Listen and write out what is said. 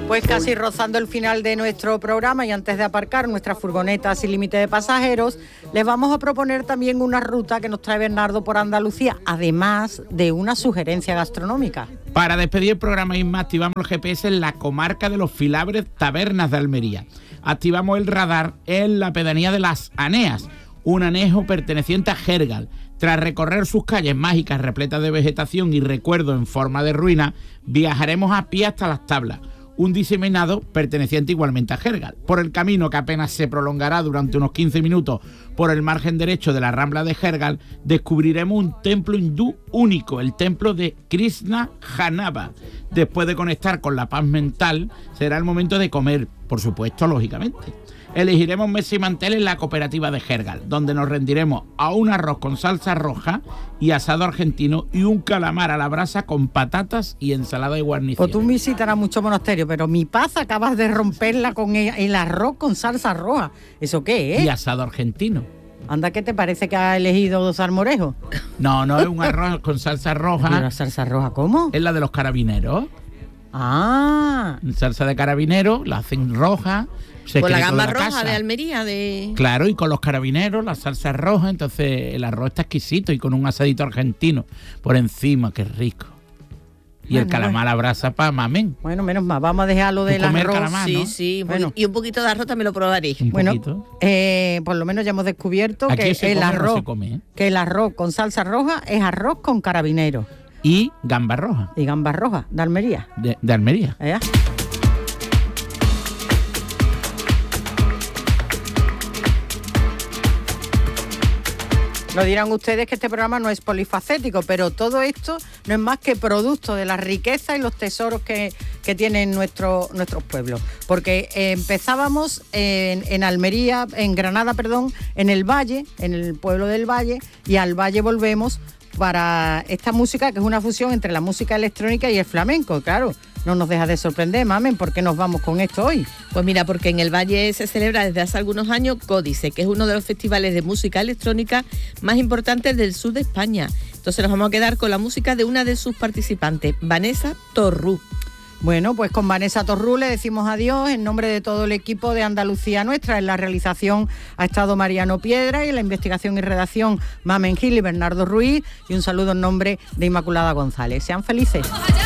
Pues casi rozando el final de nuestro programa y antes de aparcar nuestra furgoneta sin límite de pasajeros, les vamos a proponer también una ruta que nos trae Bernardo por Andalucía, además de una sugerencia gastronómica. Para despedir el programa, Isma, activamos el GPS en la comarca de los Filabres, Tabernas de Almería. Activamos el radar en la pedanía de Las Aneas, un anejo perteneciente a Jergal. Tras recorrer sus calles mágicas repletas de vegetación y recuerdos en forma de ruina, viajaremos a pie hasta Las Tablas, un diseminado perteneciente igualmente a Jergal. Por el camino, que apenas se prolongará durante unos 15 minutos por el margen derecho de la Rambla de Jergal, descubriremos un templo hindú único, el templo de Krishna Janava. Después de conectar con la paz mental, será el momento de comer, por supuesto, lógicamente. Elegiremos mesa y mantel en la cooperativa de Jergal, donde nos rendiremos a un arroz con salsa roja y asado argentino y un calamar a la brasa con patatas y ensalada y guarnición. Pues tú visitarás mucho monasterio, pero mi paz acabas de romperla con el arroz con salsa roja. ¿Eso qué es? Y asado argentino. Anda, ¿qué te parece que ha elegido salmorejo? No, es un arroz con salsa roja. ¿Y la salsa roja cómo? Es la de los carabineros. Ah. Salsa de carabineros, la hacen roja. Con la gamba roja de Almería. Claro, y con los carabineros, la salsa roja, entonces el arroz está exquisito y con un asadito argentino por encima, qué rico. Y el calamar a la brasa para mamén. Bueno, menos mal, vamos a dejarlo del arroz. Calamar, ¿no? Sí, bueno. Y un poquito de arroz también lo probaré. Bueno, por lo menos ya hemos descubierto que el arroz con salsa roja es arroz con carabineros. Y gamba roja. Y gamba roja, de Almería. De Almería. Lo dirán ustedes que este programa no es polifacético, pero todo esto no es más que producto de la riqueza y los tesoros que tienen nuestros pueblos. Porque empezábamos en Almería, en Granada, perdón, en el Valle, en el pueblo del Valle, y al Valle volvemos para esta música que es una fusión entre la música electrónica y el flamenco, claro. No nos deja de sorprender, mamen, ¿por qué nos vamos con esto hoy? Pues mira, porque en el Valle se celebra desde hace algunos años Códice, que es uno de los festivales de música electrónica más importantes del sur de España. Entonces nos vamos a quedar con la música de una de sus participantes, Vanessa Torrú. Bueno, pues con Vanessa Torrú le decimos adiós en nombre de todo el equipo de Andalucía Nuestra. En la realización ha estado Mariano Piedra y en la investigación y redacción Mamen Gil y Bernardo Ruiz, y un saludo en nombre de Inmaculada González. Sean felices.